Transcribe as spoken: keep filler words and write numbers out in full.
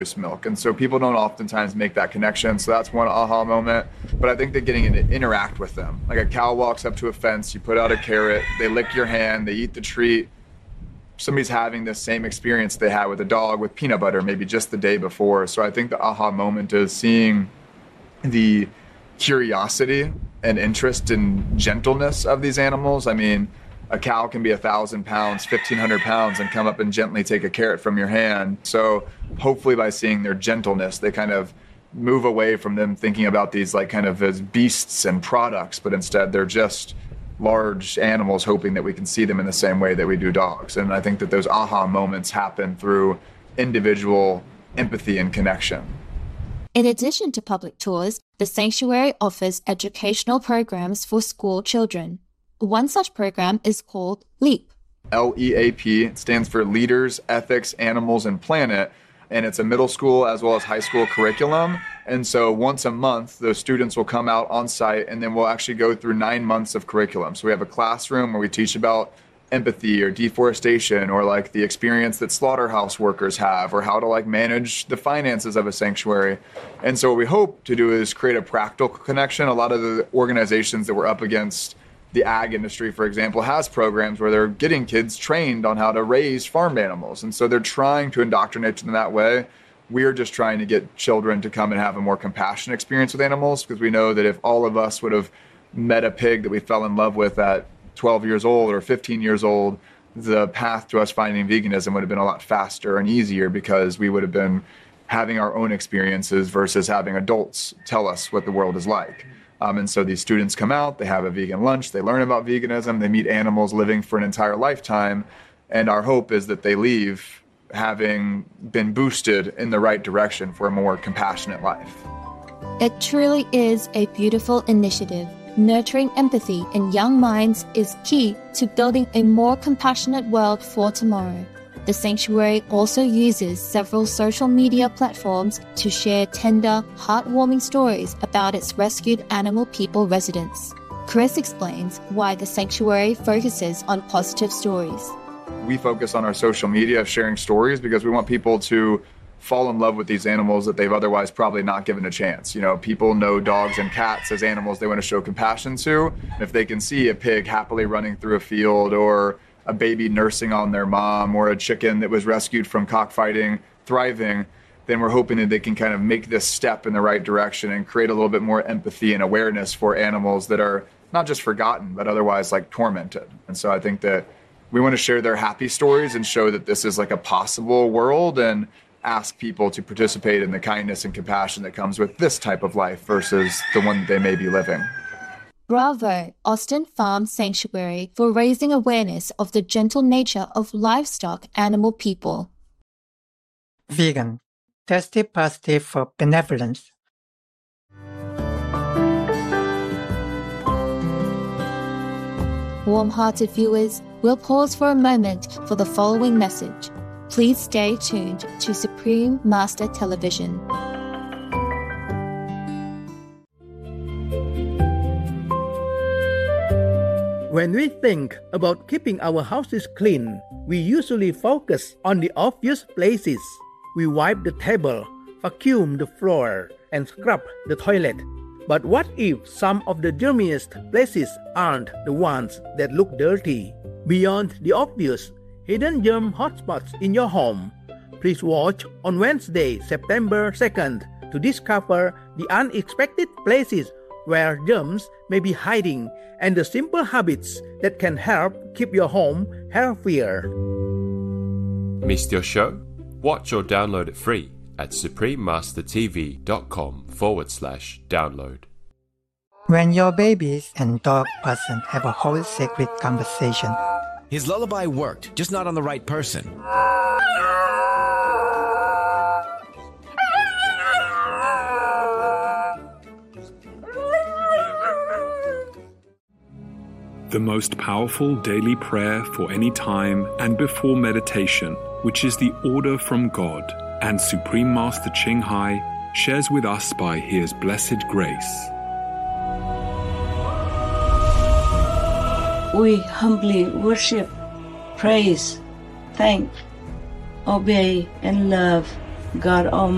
milk. And so people don't oftentimes make that connection. So that's one aha moment. But I think that getting to interact with them, like a cow walks up to a fence, you put out a carrot, they lick your hand, they eat the treat. Somebody's having this same experience they had with a dog with peanut butter, maybe just the day before. So I think the aha moment is seeing the curiosity and interest and gentleness of these animals. I mean, a cow can be a thousand pounds, fifteen hundred pounds, and come up and gently take a carrot from your hand. So hopefully by seeing their gentleness, they kind of move away from them thinking about these like kind of as beasts and products, but instead they're just large animals, hoping that we can see them in the same way that we do dogs. And I think that those aha moments happen through individual empathy and connection. In addition to public tours, the sanctuary offers educational programs for school children. One such program is called LEAP. L E A P. It stands for Leaders, Ethics, Animals, and Planet. And it's a middle school as well as high school curriculum. And so once a month, those students will come out on site, and then we'll actually go through nine months of curriculum. So we have a classroom where we teach about empathy or deforestation or like the experience that slaughterhouse workers have or how to like manage the finances of a sanctuary. And so what we hope to do is create a practical connection. A lot of the organizations that we're up against, the ag industry, for example, has programs where they're getting kids trained on how to raise farm animals. And so they're trying to indoctrinate them that way. We're just trying to get children to come and have a more compassionate experience with animals, because we know that if all of us would have met a pig that we fell in love with at twelve years old or fifteen years old, the path to us finding veganism would have been a lot faster and easier, because we would have been having our own experiences versus having adults tell us what the world is like. Um, and so these students come out, they have a vegan lunch, they learn about veganism, they meet animals living for an entire lifetime. And our hope is that they leave having been boosted in the right direction for a more compassionate life. It truly is a beautiful initiative. Nurturing empathy in young minds is key to building a more compassionate world for tomorrow. The sanctuary also uses several social media platforms to share tender, heartwarming stories about its rescued animal people residents. Chris explains why the sanctuary focuses on positive stories. We focus on our social media sharing stories because we want people to fall in love with these animals that they've otherwise probably not given a chance. You know, people know dogs and cats as animals they want to show compassion to. If they can see a pig happily running through a field, or a baby nursing on their mom, or a chicken that was rescued from cockfighting thriving, then we're hoping that they can kind of make this step in the right direction and create a little bit more empathy and awareness for animals that are not just forgotten, but otherwise like tormented. And so I think that we want to share their happy stories and show that this is like a possible world, and ask people to participate in the kindness and compassion that comes with this type of life versus the one that they may be living. Bravo, Austin Farm Sanctuary, for raising awareness of the gentle nature of livestock animal people. Vegan, tested positive for benevolence. Warm-hearted viewers, we'll pause for a moment for the following message. Please stay tuned to Supreme Master Television. When we think about keeping our houses clean, we usually focus on the obvious places. We wipe the table, vacuum the floor, and scrub the toilet. But what if some of the dirtiest places aren't the ones that look dirty? Beyond the obvious hidden germ hotspots in your home, please watch on Wednesday, September second to discover the unexpected places where germs may be hiding and the simple habits that can help keep your home healthier. Missed your show? Watch or download it free at suprememastertv.com forward slash download. When your babies and dog person have a whole secret conversation. His lullaby worked, just not on the right person. The most powerful daily prayer for any time and before meditation, which is the order from God, and Supreme Master Ching Hai shares with us by His blessed grace. We humbly worship, praise, thank, obey, and love God Almighty.